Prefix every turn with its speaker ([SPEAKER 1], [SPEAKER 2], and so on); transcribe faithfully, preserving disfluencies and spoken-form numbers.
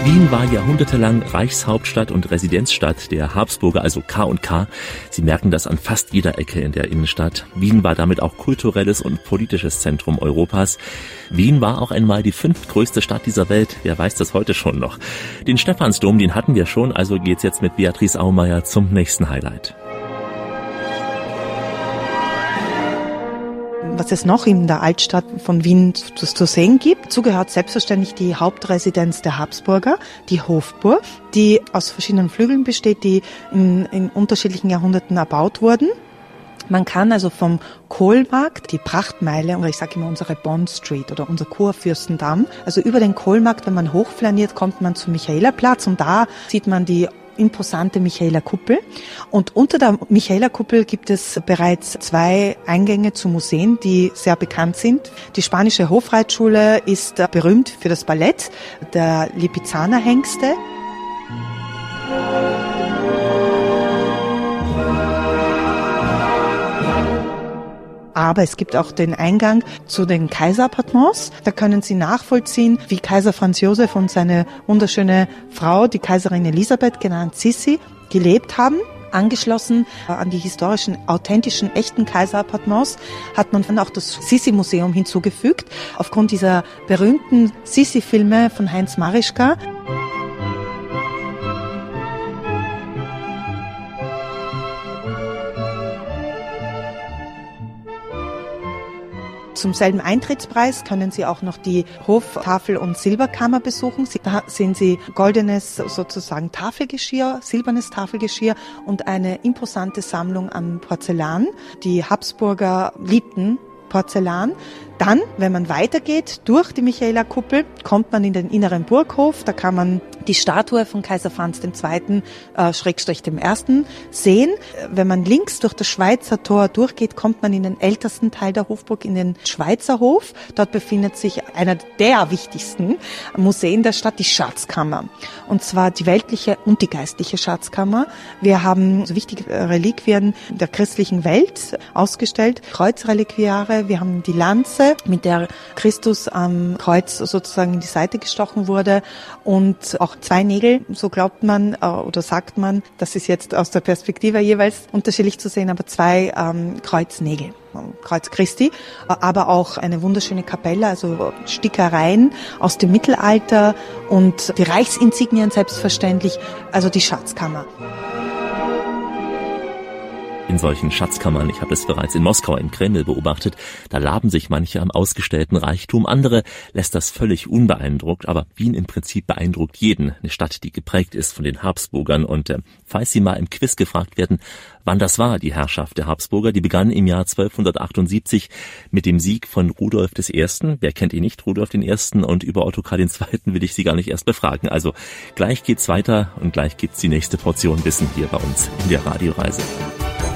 [SPEAKER 1] Wien war jahrhundertelang Reichshauptstadt und Residenzstadt der Habsburger, also K und K. Sie merken das an fast jeder Ecke in der Innenstadt. Wien war damit auch kulturelles und politisches Zentrum Europas. Wien war auch einmal die fünftgrößte Stadt dieser Welt. Wer weiß das heute schon noch? Den Stephansdom, den hatten wir schon, also geht's jetzt mit Beatrice Aumeier zum nächsten Highlight.
[SPEAKER 2] Was es noch in der Altstadt von Wien zu, zu sehen gibt. Dazu gehört selbstverständlich die Hauptresidenz der Habsburger, die Hofburg, die aus verschiedenen Flügeln besteht, die in, in unterschiedlichen Jahrhunderten erbaut wurden. Man kann also vom Kohlmarkt, die Prachtmeile, oder ich sage immer unsere Bond Street oder unser Kurfürstendamm, also über den Kohlmarkt, wenn man hochflaniert, kommt man zum Michaelerplatz und da sieht man die imposante Michaelerkuppel. Und unter der Michaelerkuppel gibt es bereits zwei Eingänge zu Museen, die sehr bekannt sind. Die spanische Hofreitschule ist berühmt für das Ballett der Lipizzaner-Hengste. Aber es gibt auch den Eingang zu den Kaiserappartements. Da können Sie nachvollziehen, wie Kaiser Franz Josef und seine wunderschöne Frau, die Kaiserin Elisabeth, genannt Sissi, gelebt haben. Angeschlossen an die historischen, authentischen, echten Kaiserappartements hat man dann auch das Sissi-Museum hinzugefügt, aufgrund dieser berühmten Sissi-Filme von Heinz Marischka. Zum selben Eintrittspreis können Sie auch noch die Hoftafel- und Silberkammer besuchen. Da sehen Sie goldenes sozusagen Tafelgeschirr, silbernes Tafelgeschirr und eine imposante Sammlung an Porzellan. Die Habsburger liebten Porzellan. Dann, wenn man weitergeht durch die Michaelerkuppel, kommt man in den inneren Burghof. Da kann man die Statue von Kaiser Franz der Zweite. Äh, Schrägstrich dem Ersten sehen. Wenn man links durch das Schweizer Tor durchgeht, kommt man in den ältesten Teil der Hofburg, in den Schweizer Hof. Dort befindet sich einer der wichtigsten Museen der Stadt, die Schatzkammer. Und zwar die weltliche und die geistliche Schatzkammer. Wir haben so wichtige Reliquien der christlichen Welt ausgestellt, Kreuzreliquiare. Wir haben die Lanze, mit der Christus am Kreuz sozusagen in die Seite gestochen wurde, und auch zwei Nägel, so glaubt man oder sagt man, das ist jetzt aus der Perspektive jeweils unterschiedlich zu sehen, aber zwei ähm, Kreuznägel, Kreuz Christi, aber auch eine wunderschöne Kapelle, also Stickereien aus dem Mittelalter und die Reichsinsignien selbstverständlich, also die Schatzkammer.
[SPEAKER 1] In solchen Schatzkammern, ich habe es bereits in Moskau im Kreml beobachtet, da laben sich manche am ausgestellten Reichtum, andere lässt das völlig unbeeindruckt, aber Wien im Prinzip beeindruckt jeden, eine Stadt, die geprägt ist von den Habsburgern. Und äh, falls Sie mal im Quiz gefragt werden, wann das war, die Herrschaft der Habsburger, die begann im Jahr zwölfhundertachtundsiebzig mit dem Sieg von Rudolf der Erste. Wer kennt ihn nicht, Rudolf der Erste? Und über Ottokar der Zweite will ich Sie gar nicht erst befragen. Also gleich geht's weiter und gleich gibt's die nächste Portion Wissen hier bei uns in der Radioreise.